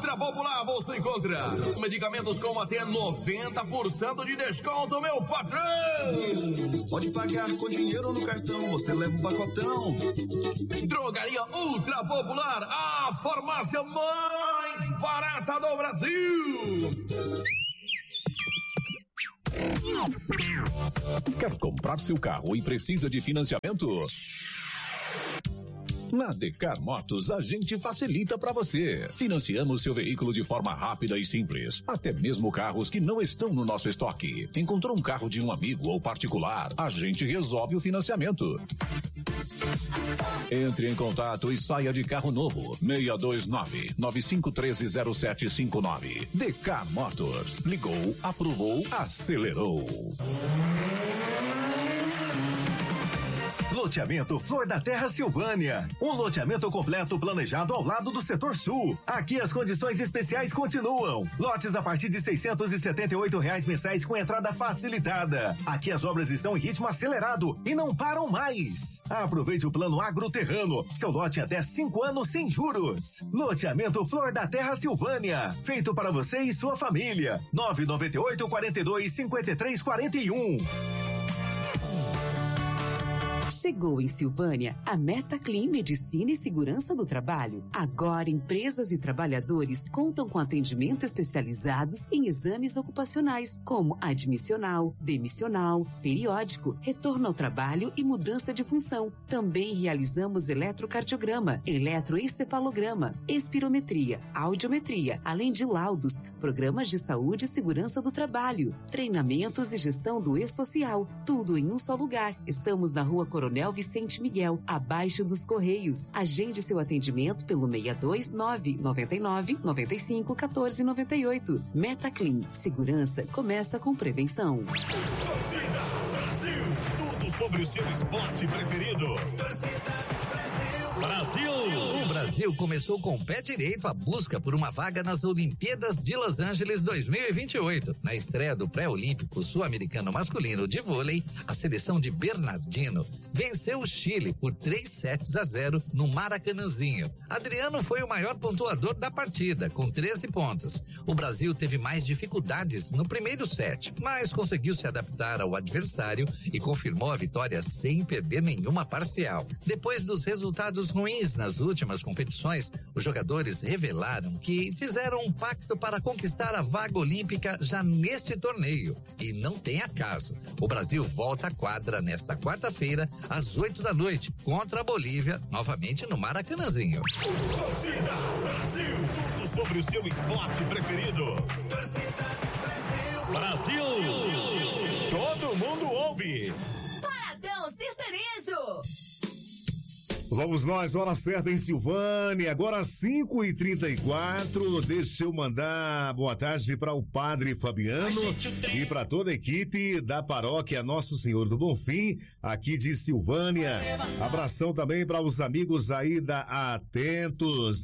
Ultra Popular você encontra medicamentos com até 90% de desconto, meu patrão. Pode pagar com dinheiro ou no cartão, você leva um pacotão. Drogaria Ultra Popular, a farmácia mais barata do Brasil. Quer comprar seu carro e precisa de financiamento? Na Decar Motos, a gente facilita para você. Financiamos seu veículo de forma rápida e simples. Até mesmo carros que não estão no nosso estoque. Encontrou um carro de um amigo ou particular? A gente resolve o financiamento. Entre em contato e saia de carro novo. 629-9513-0759. Decar Motors. Ligou, aprovou, acelerou. Loteamento Flor da Terra Silvânia. Um loteamento completo planejado ao lado do setor sul. Aqui as condições especiais continuam. Lotes a partir de R$678 mensais com entrada facilitada. Aqui as obras estão em ritmo acelerado e não param mais. Aproveite o plano agroterrano. Seu lote em até 5 anos sem juros. Loteamento Flor da Terra Silvânia. Feito para você e sua família. 998-42-5341. Chegou em Silvânia a MetaClean Medicina e Segurança do Trabalho. Agora, empresas e trabalhadores contam com atendimento especializados em exames ocupacionais, como admissional, demissional, periódico, retorno ao trabalho e mudança de função. Também realizamos eletrocardiograma, eletroencefalograma, espirometria, audiometria, além de laudos, programas de saúde e segurança do trabalho, treinamentos e gestão do e-social. Tudo em um só lugar. Estamos na Rua Coronel Vicente Miguel, abaixo dos Correios. Agende seu atendimento pelo 629-99-95-1498. MetaClean. Segurança começa com prevenção. Torcida Brasil. Tudo sobre o seu esporte preferido. Torcida Brasil. O Brasil começou com o pé direito a busca por uma vaga nas Olimpíadas de Los Angeles 2028. Na estreia do pré-olímpico sul-americano masculino de vôlei, a seleção de Bernardino venceu o Chile por 3-0 no Maracanãzinho. Adriano foi o maior pontuador da partida, com 13 pontos. O Brasil teve mais dificuldades no primeiro set, mas conseguiu se adaptar ao adversário e confirmou a vitória sem perder nenhuma parcial. Depois dos resultados ruins nas últimas competições, os jogadores revelaram que fizeram um pacto para conquistar a vaga olímpica já neste torneio. E não tem acaso. O Brasil volta à quadra nesta quarta-feira, às 8 da noite, contra a Bolívia, novamente no Maracanãzinho. Torcida Brasil. Tudo sobre o seu esporte preferido. Torcida Brasil. Todo mundo ouve. Paradão Sertanejo. Vamos nós, hora certa em Silvânia, agora 5h34. Deixa eu mandar boa tarde para o Padre Fabiano e para toda a equipe da paróquia Nosso Senhor do Bonfim, aqui de Silvânia. Abração também para os amigos aí da Atentos,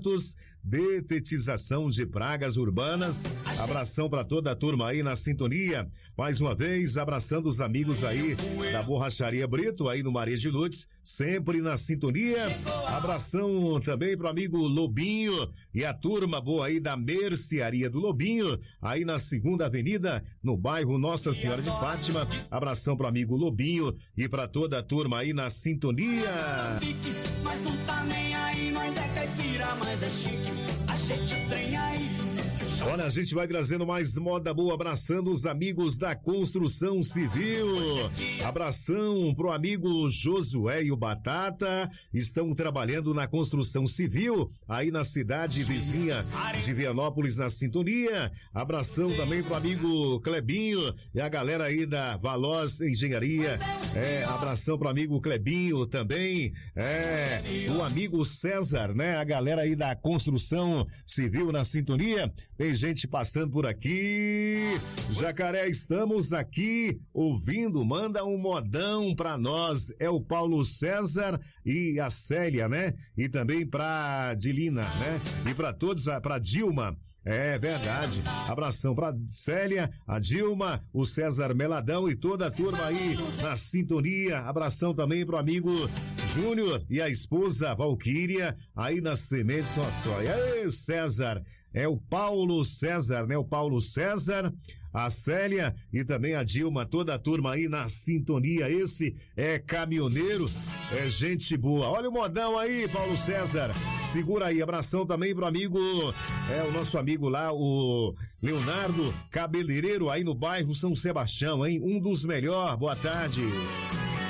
Detetização de Pragas Urbanas. Abração para toda a turma aí na sintonia. Mais uma vez, abraçando os amigos aí da Borracharia Brito, aí no Maria de Lourdes, sempre na sintonia. Abração também pro amigo Lobinho e a turma boa aí da Mercearia do Lobinho, aí na 2ª Avenida, no bairro Nossa Senhora de Fátima. Abração pro amigo Lobinho e pra toda a turma aí na sintonia. Mas não tá nem aí, nós é caipira, mas é chique, a gente tem aí. Olha, a gente vai trazendo mais moda boa, abraçando os amigos da construção civil. Abração pro amigo Josué e o Batata, estão trabalhando na construção civil, aí na cidade vizinha de Vianópolis, na sintonia. Abração também pro amigo Clebinho e a galera aí da Valoz Engenharia. Abração pro amigo Clebinho também. O amigo César, né? A galera aí da construção civil na sintonia. Tem gente passando por aqui. Jacaré, estamos aqui ouvindo, manda um modão pra nós. É o Paulo César e a Célia, né? E também pra Dilina, né? E pra todos, pra Dilma. É verdade. Abração pra Célia, a Dilma, o César Meladão e toda a turma aí na sintonia. Abração também pro amigo Júnior e a esposa Valquíria, aí na Sementes só. E aí, César, é o Paulo César, né? O Paulo César, a Célia e também a Dilma, toda a turma aí na sintonia. Esse é caminhoneiro, é gente boa. Olha o modão aí, Paulo César. Segura aí, abração também pro amigo, o nosso amigo lá, o Leonardo, cabeleireiro aí no bairro São Sebastião, hein? Um dos melhores, boa tarde.